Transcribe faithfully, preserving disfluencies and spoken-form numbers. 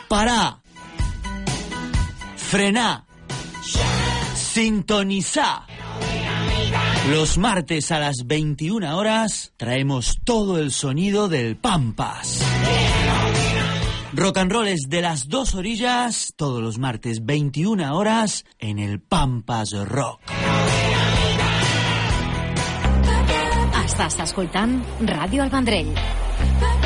Pará. Frená. Sintonizá. Los martes a las veintiuna horas traemos todo el sonido del Pampas. Rock and roll es de las dos orillas, todos los martes veintiuna horas en el Pampas Rock. Estàs escoltant Ràdio El Vendrell.